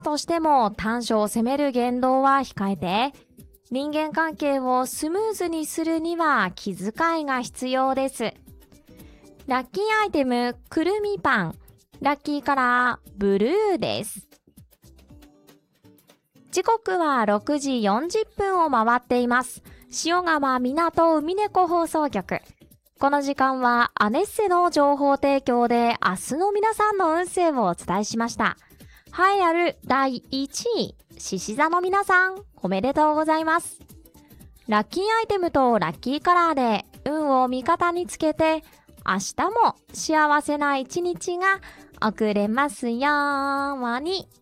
としても短所を責める言動は控えて、人間関係をスムーズにするには気遣いが必要です。ラッキーアイテム、くるみパン。ラッキーカラー、ブルーです。時刻は6時40分を回っています。塩釜港海猫放送局。この時間はアネッセの情報提供で明日の皆さんの運勢をお伝えしました。栄えある第1位、獅子座の皆さん、おめでとうございます。ラッキーアイテムとラッキーカラーで運を味方につけて、明日も幸せな一日が送れますように。